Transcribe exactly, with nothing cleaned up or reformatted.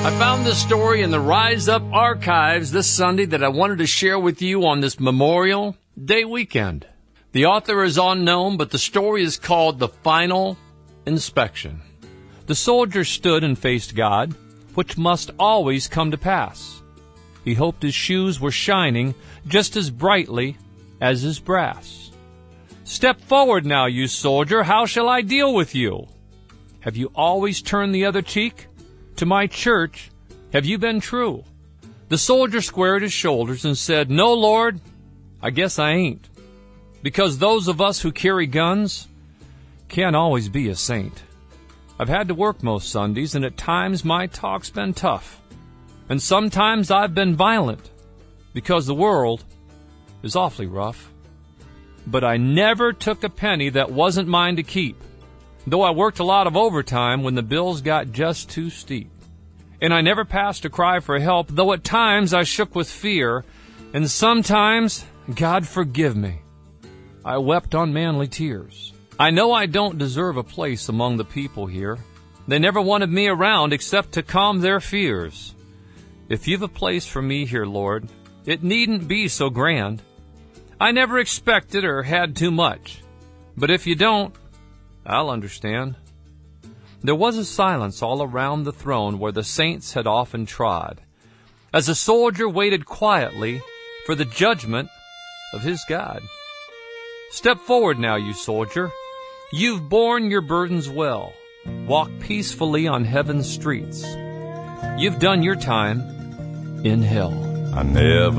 I found this story in the Rise Up archives this Sunday that I wanted to share with you on this Memorial Day weekend. The author is unknown, but the story is called The Final Inspection. The soldier stood and faced God, which must always come to pass. He hoped his shoes were shining just as brightly as his brass. Step forward now, you soldier, how shall I deal with you? Have you always turned the other cheek? To my church, have you been true? The soldier squared his shoulders and said, No, Lord, I guess I ain't. Because those of us who carry guns can't always be a saint. I've had to work most Sundays, and at times my talk's been tough. And sometimes I've been violent, because the world is awfully rough. But I never took a penny that wasn't mine to keep, though I worked a lot of overtime when the bills got just too steep. And I never passed a cry for help, though at times I shook with fear, and sometimes, God forgive me, I wept unmanly tears. I know I don't deserve a place among the people here. They never wanted me around except to calm their fears. If you've a place for me here, Lord, it needn't be so grand. I never expected or had too much, but if you don't, I'll understand. There was a silence all around the throne where the saints had often trod, as the soldier waited quietly for the judgment of his God. Step forward now, you soldier. You've borne your burdens well. Walk peacefully on heaven's streets. You've done your time in hell. I never